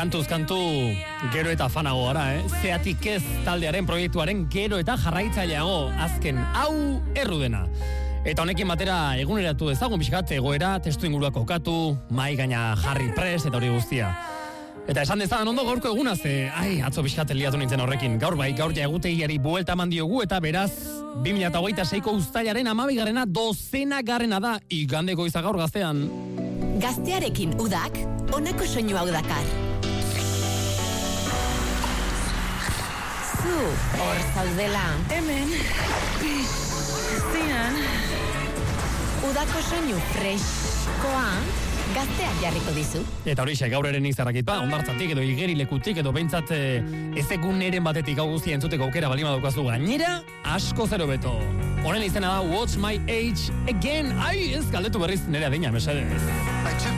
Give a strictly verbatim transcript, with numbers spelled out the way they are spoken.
Kantuz kantu gero eta fanago gara, eh? Zeatik ez taldearen proiektuaren gero eta jarraitzaileago, azken hau errudena. Eta honekin batera eguneratu ezagun pixkat egoera, testu inguruak kokatu, mai gaina jarri pres eta hori guztia. Eta esan dezadan ondo gaurko egunaz, e, ai, atzo pixkat liatu nintzen horrekin. Gaur bai, gaur ja egutegiari buelta eman diogu eta beraz, bi mila hogeita seiko uztailaren hamabigarrena dozena garrena da, igandeko izan gaur gaztean. Gaztearekin udak, honako soinu hau dakar. Zu, hor zaudela. Hemen, piztinan. Udako soinu freskoa, gazteak jarriko dizu. Eta hori xe, gaur eren izarrakit, ba, ondartzatik edo igerilekutik edo behintzat e, ezeguneren batetik hau guztia entzuteko aukera balima daukazu gainera, asko zero beto. Honen izena da What's My Age Again? Ai, ez galdetu berriz nire adina, mesedez.